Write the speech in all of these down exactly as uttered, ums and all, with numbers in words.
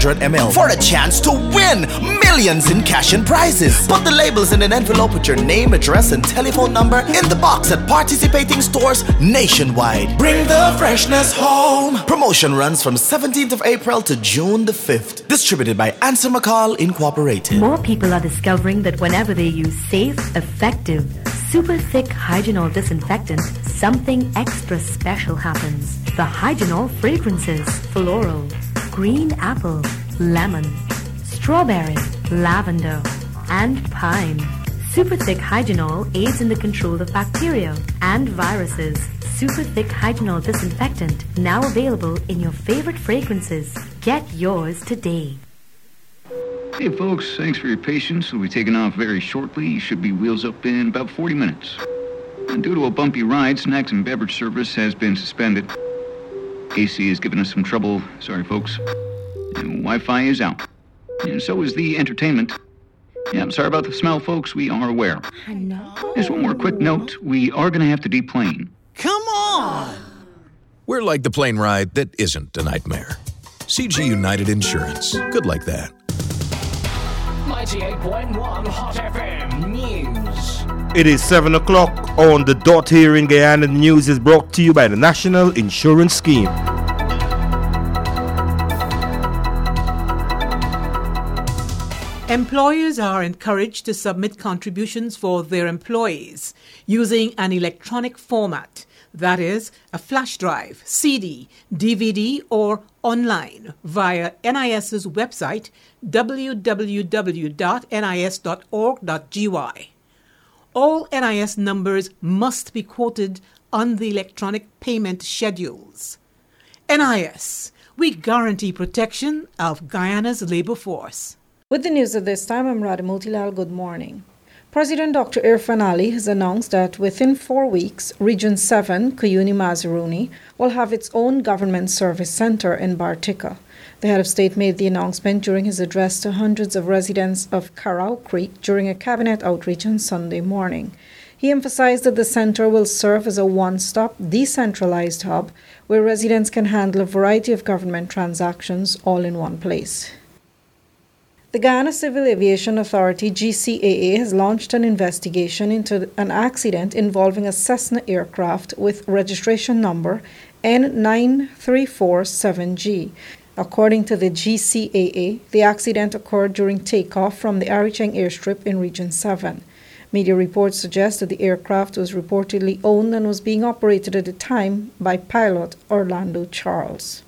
one hundred milliliters for a chance to win millions in cash and prizes. Put the labels in an envelope with your name, address, and telephone number in the box at participating stores nationwide. Bring the freshness home. Promotion runs from seventeenth of April to June the fifth. Distributed by Answer McCall Incorporated. More people are discovering that whenever they use safe, effective, super thick Hygenol disinfectant, something extra special happens. The Hygenol fragrances: floral, green apple, lemon, strawberry, lavender, and pine. Super Thick Hygenol aids in the control of bacteria and viruses. Super Thick Hygenol disinfectant, now available in your favorite fragrances. Get yours today. Hey folks, thanks for your patience. We'll be taking off very shortly. Should be wheels up in about forty minutes. And due to a bumpy ride, snacks and beverage service has been suspended. A C has given us some trouble. Sorry folks. And Wi-Fi is out. And so is the entertainment. Yeah, I'm sorry about the smell, folks. We are aware. I know. Just one more quick note. We are going to have to deplane. Come on! We're like the plane ride that isn't a nightmare. C G United Insurance. Good like that. ninety-eight point one Hot F M News. It is seven o'clock on the dot here in Guyana. The news is brought to you by the National Insurance Scheme. Employers are encouraged to submit contributions for their employees using an electronic format, that is, a flash drive, C D, D V D, or online via NIS's website w w w dot n i s dot org dot g y. All N I S numbers must be quoted on the electronic payment schedules. N I S, we guarantee protection of Guyana's labor force. With the news at this time, I'm Radha Motilal. Good morning. President Doctor Irfan Ali has announced that within four weeks, Region seven, Kuyuni Mazaruni, will have its own government service center in Bartica. The head of state made the announcement during his address to hundreds of residents of Carrow Creek during a cabinet outreach on Sunday morning. He emphasized that the center will serve as a one-stop, decentralized hub where residents can handle a variety of government transactions all in one place. The Guyana Civil Aviation Authority, G C A A, has launched an investigation into an accident involving a Cessna aircraft with registration number N nine three four seven G. According to the G C A A, the accident occurred during takeoff from the Aricheng airstrip in Region seven. Media reports suggest that the aircraft was reportedly owned and was being operated at the time by pilot Orlando Charles.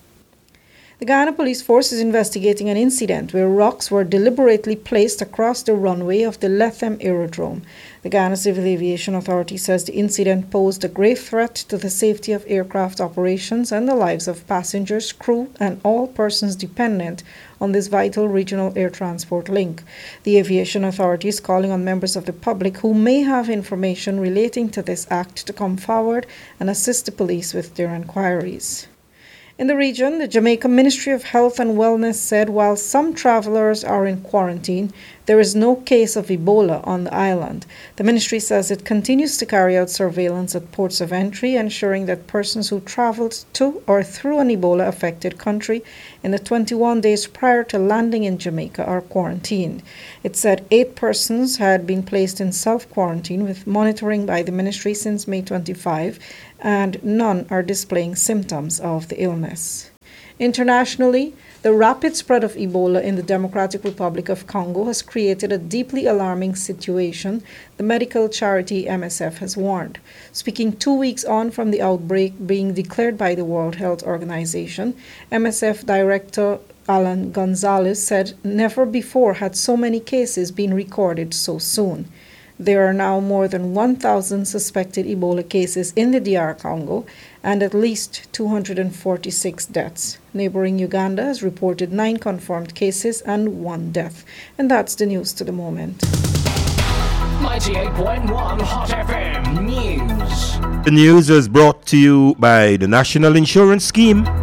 The Guyana Police Force is investigating an incident where rocks were deliberately placed across the runway of the Lethem Aerodrome. The Guyana Civil Aviation Authority says the incident posed a grave threat to the safety of aircraft operations and the lives of passengers, crew, and all persons dependent on this vital regional air transport link. The Aviation Authority is calling on members of the public who may have information relating to this act to come forward and assist the police with their inquiries. In the region, the Jamaica Ministry of Health and Wellness said while some travelers are in quarantine, there is no case of Ebola on the island. The ministry says it continues to carry out surveillance at ports of entry, ensuring that persons who traveled to or through an Ebola-affected country in the twenty-one days prior to landing in Jamaica are quarantined. It said eight persons had been placed in self-quarantine with monitoring by the ministry since May twenty-fifth, and none are displaying symptoms of the illness. Internationally, the rapid spread of Ebola in the Democratic Republic of Congo has created a deeply alarming situation, the medical charity M S F has warned. Speaking two weeks on from the outbreak being declared by the World Health Organization, M S F Director Alan Gonzalez said never before had so many cases been recorded so soon. There are now more than one thousand suspected Ebola cases in the D R Congo and at least two hundred forty-six deaths. Neighboring Uganda has reported nine confirmed cases and one death. And that's the news to the moment. ninety-eight point one Hot F M News. The news is brought to you by the National Insurance Scheme.